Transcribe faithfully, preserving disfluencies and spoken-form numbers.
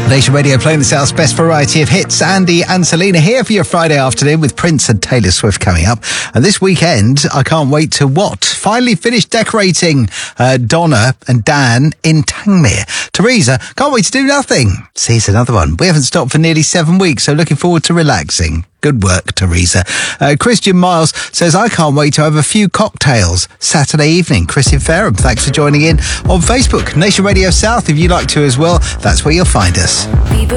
Nation Radio playing the South's best variety of hits. Andy and Selena here for your Friday afternoon with Prince and Taylor Swift coming up. And this weekend, I can't wait to what? Finally finished decorating uh, Donna and Dan in Tangmere. Teresa, can't wait to do nothing. See, it's another one. We haven't stopped for nearly seven weeks, so looking forward to relaxing. Good work, Teresa. Uh, Christian Miles says, I can't wait to have a few cocktails Saturday evening. Chris in Fareham, thanks for joining in on Facebook. Nation Radio South, if you'd like to as well, that's where you'll find us. People